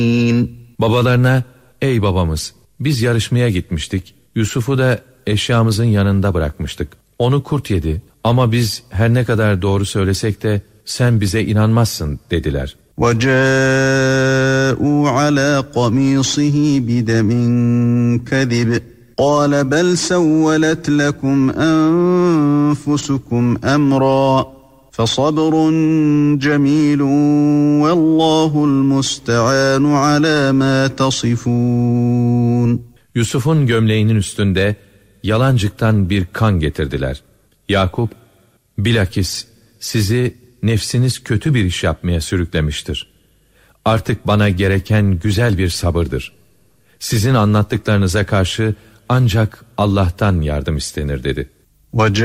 Babalarına, ey babamız, biz yarışmaya gitmiştik. Yusuf'u da eşyamızın yanında bırakmıştık. Onu kurt yedi ama biz her ne kadar doğru söylesek de sen bize inanmazsın dediler. وَجَاءُوا عَلَى قَمِيصِهِ بِدَمٍ كَذِبٍ قَالَ بَلْ سَوَّلَتْ لَكُمْ أَنفُسُكُمْ أَمْرًا فَصَبْرٌ جَمِيلٌ وَاللّٰهُ الْمُسْتَعَانُ عَلَى مَا تَصِفُونَ. Yusuf'un gömleğinin üstünde yalancıktan bir kan getirdiler. Yakup, bilakis sizi nefsiniz kötü bir iş yapmaya sürüklemiştir. Artık bana gereken güzel bir sabırdır. Sizin anlattıklarınıza karşı ancak Allah'tan yardım istenir dedi.